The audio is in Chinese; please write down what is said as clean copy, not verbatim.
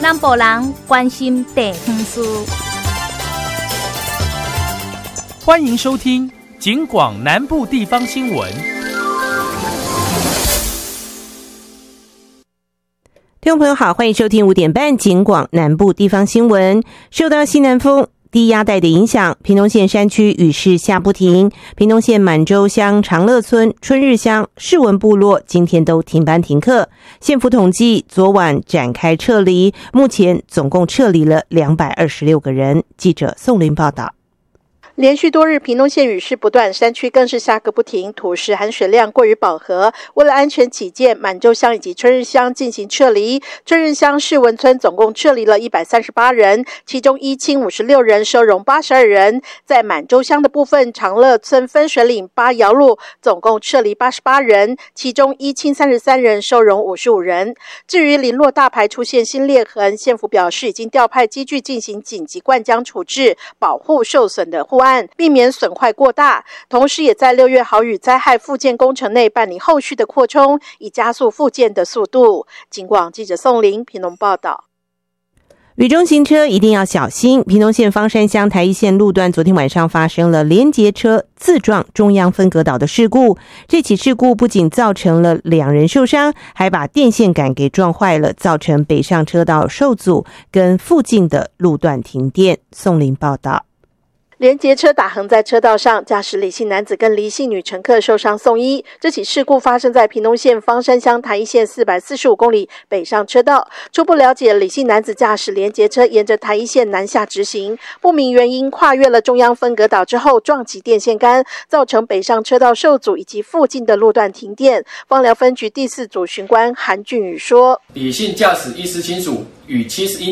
南部人关心地方事。 欢迎收听警广南部地方新闻。 听众朋友好，欢迎收听5点半警广南部地方新闻。受到西南风低压带的影响，屏东县山区雨势下不停，屏东县满洲乡长乐村、春日乡、世文部落今天都停班停课。县府统计，昨晚展开撤离，目前总共撤离了226个人。记者宋林报道。 连续多日屏东县雨势不断，山区更是下个不停，土石含水量过于饱和。为了安全起见，满洲乡以及春日乡进行撤离。春日乡世文村总共撤离了138人，其中依亲56人，收容82人。在满洲乡的部分，长乐村分水岭八窑路总共撤离88人，其中依亲33人，收容55人。至于林落大排出现新裂痕，县府表示已经调派机具进行紧急灌浆处置，保护受损的户案，避免损坏过大，同时也在6月豪雨灾害复建工程内办理后续的扩充，以加速复建的速度。警广记者宋玲屏东报道。 雨中行车一定要小心。屏东县芳山乡台一线路段昨天晚上发生了联结车自撞中央分隔岛的事故。这起事故不仅造成了2人受伤，还把电线杆给撞坏了，造成北上车道受阻，跟附近的路段停电。宋林报道。 联结车打横在车道上，驾驶李姓男子跟黎姓女乘客受伤送医。这起事故发生在屏东县芳山乡台一线445公里北上车道。初步了解，李姓男子驾驶联结车沿着台一线南下直行，不明原因跨越了中央分隔岛之后撞击电线杆，造成北上车道受阻以及附近的路段停电。芳寮分局第4组巡官韩俊宇说： 李姓驾驶意识清楚，与71